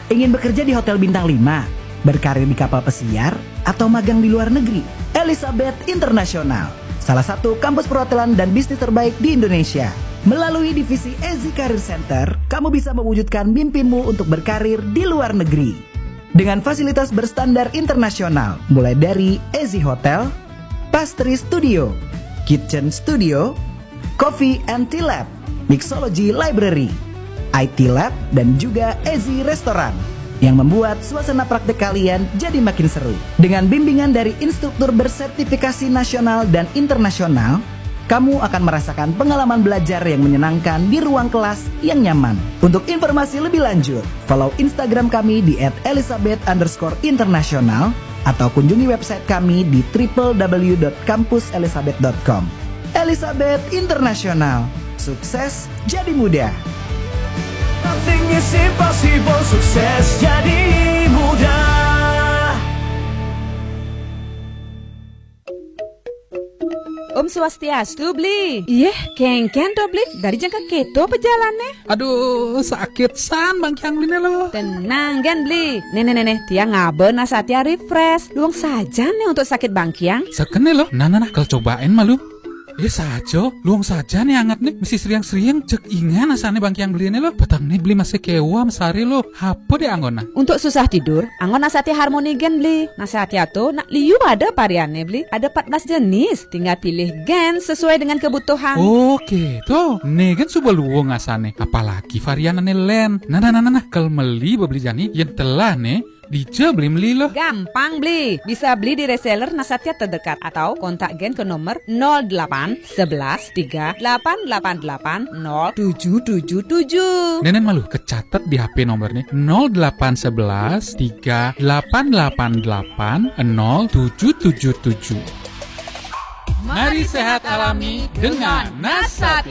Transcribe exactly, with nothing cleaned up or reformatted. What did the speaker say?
Ingin bekerja di hotel bintang lima, berkarir di kapal pesiar, atau magang di luar negeri? Elizabeth International, salah satu kampus perhotelan dan bisnis terbaik di Indonesia. Melalui divisi E Z Career Center, kamu bisa mewujudkan mimpimu untuk berkarir di luar negeri. Dengan fasilitas berstandar internasional, mulai dari E Z Hotel, Pastry Studio, Kitchen Studio, Coffee and Tea Lab, Mixology Library, I T Lab, dan juga E Z Restoran yang membuat suasana praktek kalian jadi makin seru. Dengan bimbingan dari instruktur bersertifikasi nasional dan internasional, kamu akan merasakan pengalaman belajar yang menyenangkan di ruang kelas yang nyaman. Untuk informasi lebih lanjut, follow Instagram kami di et elizabeth underscore international atau kunjungi website kami di w w w dot kampus elizabeth dot com. Elizabeth International, sukses jadi mudah. Nothing is impossible, sukses jadi mudah. Om Swastiastu, Bli. Iya, kengken to, Bli. Dari jangka keto pejalannya. Aduh, sakit san Bang Kyang Bli lo. Tenang, Gen, Bli. Nenek nenek, tia ngaben asatia refresh. Luang saja nih untuk sakit Bang Kyang. Sekene lo. Nah, nah, nah, kalau cobain malu. Eh saja, luang saja nih hangat nih. Mesti sering-sering cek ingan asane Bang Kyang beli nih lo. Petang nih beli masih kewa mesari lo. Apa deh anggona? Untuk susah tidur, anggon nasati harmoni gen beli. Nasati tuh nak liu ada variannya beli. Ada empat belas jenis. Tinggal pilih gen sesuai dengan kebutuhan. Oke, tuh. Nih kan sudah luang asane. Apalagi variannya len. Nah, nah, nah, nah, nah. Kalau meli beli jani yang telah nih. Dija beli beli loh. Gampang beli. Bisa beli di reseller Nasatya terdekat atau kontak Gen ke nomor nol delapan sebelas tiga delapan delapan delapan nol tujuh tujuh tujuh. Nenek malu kecatat di H P nomornya nol delapan sebelas tiga delapan delapan delapan nol tujuh tujuh tujuh. Mari sehat alami dengan Nasatya.